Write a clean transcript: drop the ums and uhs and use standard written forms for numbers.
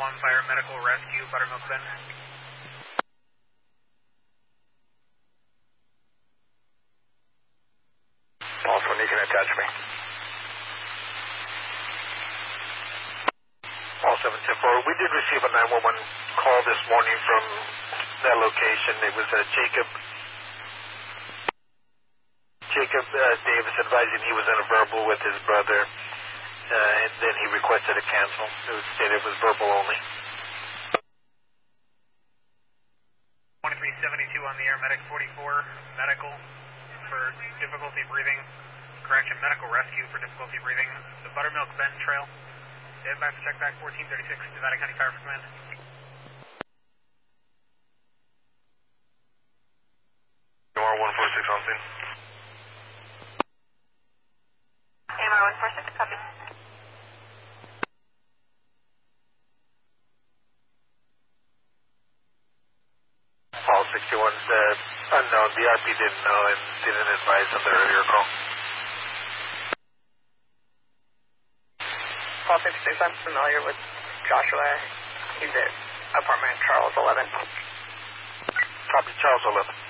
Fire Medical Rescue, Buttermilk Bend. Also, you can attach me. All 774. We did receive a 911 call this morning from that location. It was Jacob Davis advising he was in a verbal with his brother, and then he requested a cancel. It was stated it was verbal only. 2372 on the air, Medic 44, medical for difficulty breathing. Correction, medical rescue for difficulty breathing. The Buttermilk Bend Trail. Stand back to check back 1436, Nevada County Fire Command. AMR 146 on scene. AMR 146, copy. All 61's unknown. The RP didn't know and didn't advise on the earlier call. All 56, I'm familiar with Joshua. He's at apartment Charles 11. Copy, Charles 11.